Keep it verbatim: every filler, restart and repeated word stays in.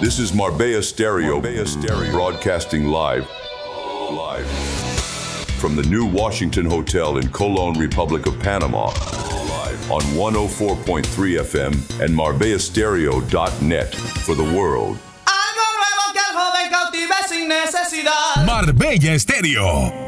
This is Marbella Stereo, Marbella Stereo, broadcasting live, live from the new Washington Hotel in Colón, Republic of Panama, live on one oh four point three F M and marbella stereo dot net for the world. Algo nuevo que al joven cautive sin necesidad. Marbella Stereo.